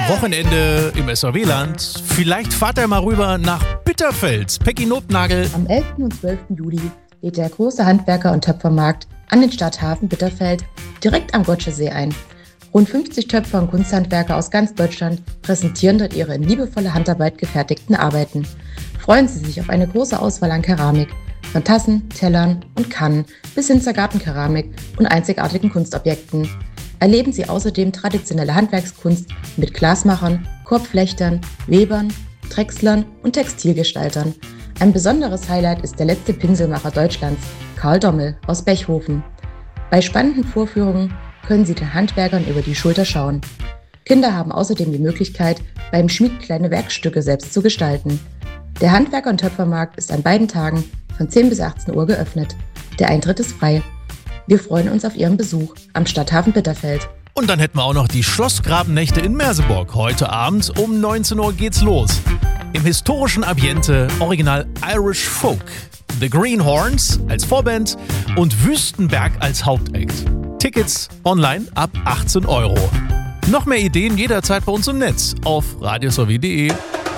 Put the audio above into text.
Wochenende im SAW-Land. Vielleicht fahrt ihr mal rüber nach Bitterfeld. Peggy Notnagel. Am 11. und 12. Juli lädt der große Handwerker- und Töpfermarkt an den Stadthafen Bitterfeld direkt am Gotschesee ein. Rund 50 Töpfer und Kunsthandwerker aus ganz Deutschland präsentieren dort ihre in liebevoller Handarbeit gefertigten Arbeiten. Freuen Sie sich auf eine große Auswahl an Keramik, von Tassen, Tellern und Kannen bis hin zur Gartenkeramik und einzigartigen Kunstobjekten. Erleben Sie außerdem traditionelle Handwerkskunst mit Glasmachern, Korbflechtern, Webern, Drechslern und Textilgestaltern. Ein besonderes Highlight ist der letzte Pinselmacher Deutschlands, Karl Dommel aus Bechhofen. Bei spannenden Vorführungen können Sie den Handwerkern über die Schulter schauen. Kinder haben außerdem die Möglichkeit, beim Schmied kleine Werkstücke selbst zu gestalten. Der Handwerker- und Töpfermarkt ist an beiden Tagen von 10 bis 18 Uhr geöffnet. Der Eintritt ist frei. Wir freuen uns auf Ihren Besuch am Stadthafen Bitterfeld. Und dann hätten wir auch noch die Schlossgrabennächte in Merseburg. Heute Abend um 19 Uhr geht's los. Im historischen Ambiente Original Irish Folk. The Greenhorns als Vorband und Wüstenberg als Hauptact. Tickets online ab 18 Euro. Noch mehr Ideen jederzeit bei uns im Netz auf radiosowie.de.